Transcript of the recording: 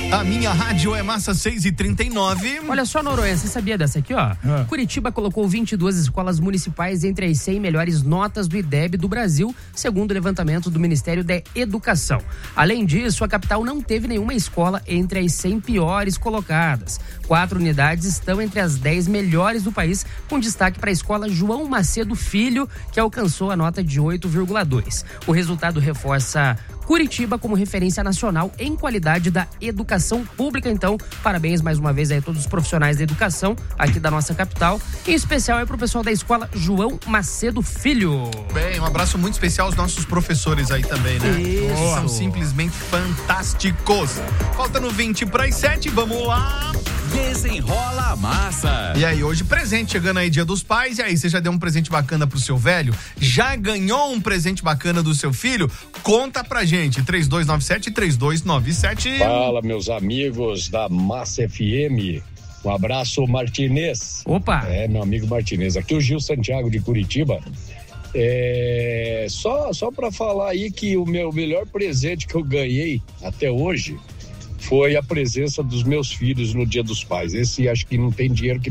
A minha rádio é Massa 6h39. Olha só, Noronha, você sabia dessa aqui, ó? Curitiba colocou 22 escolas municipais entre as 100 melhores notas do IDEB do Brasil, segundo o levantamento do Ministério da Educação. Além disso, a capital não teve nenhuma escola entre as 100 piores colocadas. 4 unidades estão entre as 10 melhores do país, com destaque para a escola João Macedo Filho, que alcançou a nota de 8,2. O resultado reforça Curitiba como referência nacional em qualidade da educação pública. Então, parabéns mais uma vez aí a todos os profissionais da educação aqui da nossa capital. Em especial é pro pessoal da escola João Macedo Filho. Bem, um abraço muito especial aos nossos professores aí também, né? Isso. São simplesmente fantásticos. Faltando 20:07, vamos lá. Desenrola a Massa. E aí, hoje presente, chegando aí Dia dos Pais, e aí, você já deu um presente bacana pro seu velho? Já ganhou um presente bacana do seu filho? Conta pra gente, 3297-3297. Fala, meus amigos da Massa FM. Um abraço, Martinez. Opa! É, meu amigo Martinez. Aqui é o Gil Santiago de Curitiba. Só pra falar aí que o meu melhor presente que eu ganhei até hoje foi a presença dos meus filhos no Dia dos Pais. Esse acho que não tem dinheiro que